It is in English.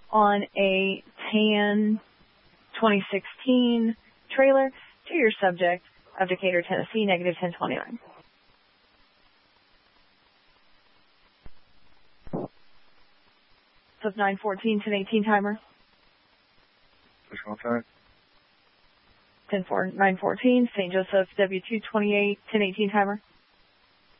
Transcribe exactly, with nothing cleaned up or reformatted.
on a tan twenty sixteen trailer to your subject of Decatur, Tennessee, negative ten twenty-nine. So nine fourteen, ten eighteen timer. Push one time. ten four, nine fourteen, Saint Joseph, W two twenty-eight, ten eighteen timer.